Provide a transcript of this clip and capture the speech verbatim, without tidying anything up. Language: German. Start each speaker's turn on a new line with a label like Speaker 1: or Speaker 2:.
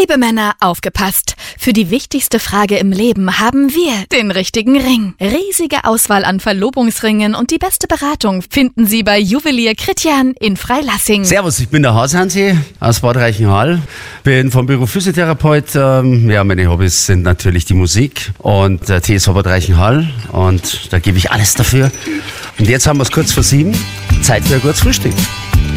Speaker 1: Liebe Männer, aufgepasst! Für die wichtigste Frage im Leben haben wir den richtigen Ring. Riesige Auswahl an Verlobungsringen und die beste Beratung finden Sie bei Juwelier Kritjan in Freilassing.
Speaker 2: Servus, ich bin der Hase-Hansi aus Bad Reichenhall. Bin vom Beruf Physiotherapeut. Ähm, ja, meine Hobbys sind natürlich die Musik und der T S V Bad Reichenhall. Und da gebe ich alles dafür. Und jetzt haben wir es kurz vor sieben. Zeit für ein gutes Frühstück.